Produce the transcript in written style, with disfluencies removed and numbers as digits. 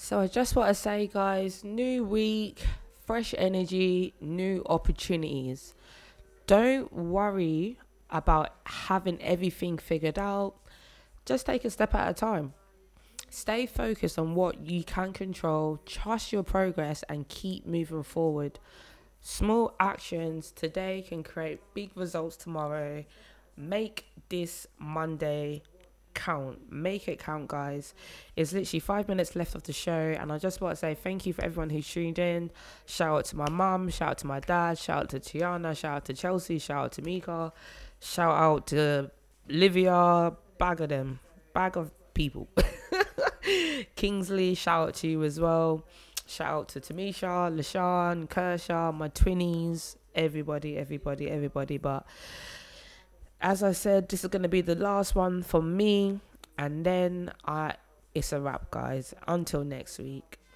So I just want to say, guys, new week, fresh energy, new opportunities. Don't worry about having everything figured out. Just take a step at a time. Stay focused on what you can control, trust your progress, and keep moving forward. Small actions today can create big results tomorrow. Make this Monday count. Make it count, guys. It's literally 5 minutes left of the show, and I just want to say thank you for everyone who's tuned in. Shout out to my mum, shout out to my dad, shout out to Tiana, shout out to Chelsea, shout out to Mika, shout out to Livia, bag of them, bag of people. Kingsley, shout out to you as well. Shout out to Tamisha, Lashawn, Kershaw, my twinnies, everybody. But as I said, this is going to be the last one for me. And then it's a wrap, guys. Until next week.